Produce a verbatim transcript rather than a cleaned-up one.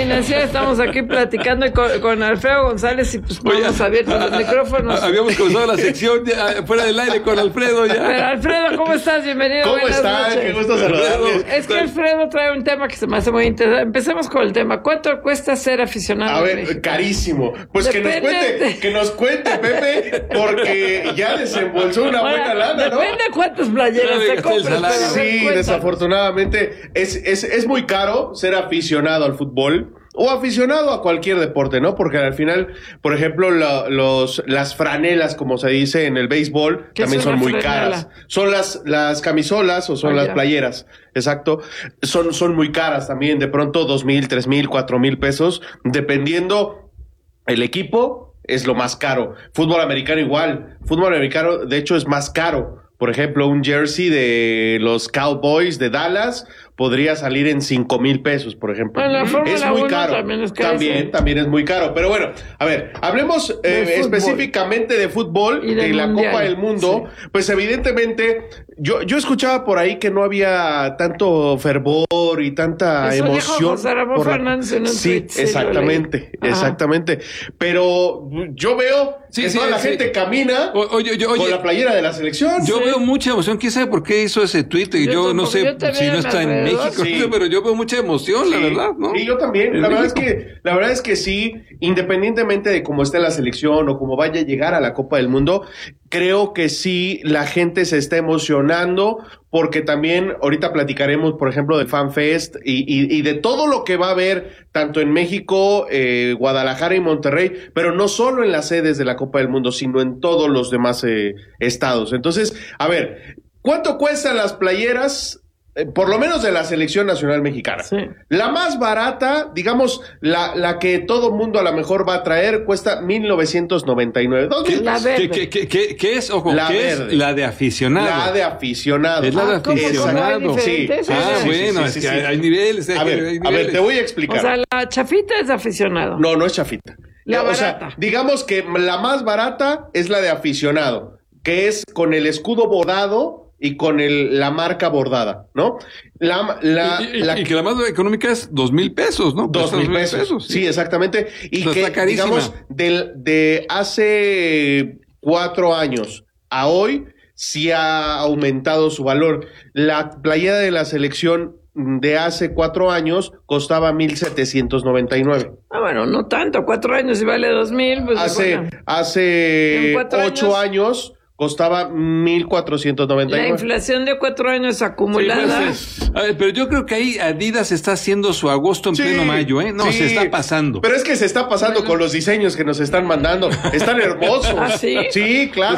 Financiera. Estamos aquí platicando con, con Alfredo González y pues vamos abiertos los micrófonos. Habíamos comenzado la sección ya, fuera del aire con Alfredo ya. Pero Alfredo, ¿cómo estás? Bienvenido. ¿Cómo Buenas están? noches. Qué gusto saludarles. Es que Alfredo trae un tema que se me hace muy interesante. Empecemos con el tema. ¿Cuánto cuesta ser aficionado A en ver, México? carísimo. Pues que nos Depende cuente, de- que nos cuente, Pepe, porque ya desembolsó una Ahora, buena lana, ¿no? depende de cuántas playeras No, te diga, el compras. salario. pero a ver, Sí, cuéntanos. desafortunadamente es, es, es muy caro ser aficionado al fútbol o aficionado a cualquier deporte, ¿no? Porque al final, por ejemplo, la- los, las franelas, como se dice en el béisbol, ¿Qué también es son una muy franela? caras. Son las, las camisolas o son Ah, las ya. playeras, exacto. Son, son muy caras también, de pronto dos mil, tres mil, cuatro mil pesos, dependiendo el equipo, es lo más caro. Fútbol americano igual. Fútbol americano, de hecho, es más caro. Por ejemplo, un jersey de los Cowboys de Dallas podría salir en cinco mil pesos, por ejemplo. Bueno, la Fórmula es muy uno caro. también es caro, También, sí. también es muy caro. Pero bueno, a ver, hablemos eh, De fútbol. específicamente de fútbol Y del de la mundial. Copa del Mundo. Sí. Pues evidentemente, yo, yo escuchaba por ahí que no había tanto fervor y tanta Eso dijo emoción. José Ramón por la- Fernández en un Sí, tuit, sí, lo exactamente, leí. Ajá. exactamente. Pero yo veo Sí, que sí, toda la sí. gente camina O- Oye, yo- con oye, la playera de la selección. yo Sí. veo mucha emoción. ¿Quién sabe por qué hizo ese tweet? Yo, Yo no tampoco, sé yo te si veo no en está en alrededor. México, Sí. pero yo veo mucha emoción, la Sí, verdad, ¿no? Y yo también. En La verdad es México. que, la verdad es que sí, independientemente de cómo esté la selección o cómo vaya a llegar a la Copa del Mundo, creo que sí la gente se está emocionando porque también ahorita platicaremos, por ejemplo, del FanFest y, y, y de todo lo que va a haber tanto en México, eh, Guadalajara y Monterrey, pero no solo en las sedes de la Copa del Mundo, sino en todos los demás eh, estados. Entonces, a ver, ¿cuánto cuestan las playeras? Eh, por lo menos de la selección nacional mexicana. Sí. La más barata, digamos, la, la que todo mundo a lo mejor va a traer, cuesta mil novecientos noventa y nueve. dos mil La pesos. verde. ¿Qué, qué, qué, qué es? Ojo, La ¿qué verde. es? La de aficionado. La de aficionado. Es la de Ah, ¿cómo, cómo hay aficionado. diferentes? Sí. Ah, Sí, sí, bueno, sí, es sí, que sí. hay, hay niveles. hay A ver, hay a ver, niveles. te voy a O explicar. sea, la chafita es de aficionado. No, no es chafita. La o sea, barata. digamos que la más barata es la de aficionado, que es con el escudo bordado y con el, la marca bordada, ¿no? La, la, y, y- la y que la más económica es dos mil pesos, ¿no? Dos Cuesta mil pesos. Sí, exactamente. Y O sea, que, está carísima. digamos, del, de hace cuatro años a hoy, sí ha aumentado su valor. La playera de la selección de hace cuatro años costaba mil setecientos noventa y nueve. Ah, bueno, no tanto. Cuatro años y vale dos mil. Pues, Hace, bueno. hace ¿En cuatro ocho años? costaba mil cuatrocientos noventa y La nueve. inflación de cuatro años acumulada. Sí, pues, a ver, pero yo creo que ahí Adidas está haciendo su agosto en Sí, pleno mayo, ¿eh? No, sí. se está pasando. Pero es que se está pasando con los diseños que nos están mandando. Están hermosos. ¿Ah, sí? Sí, claro.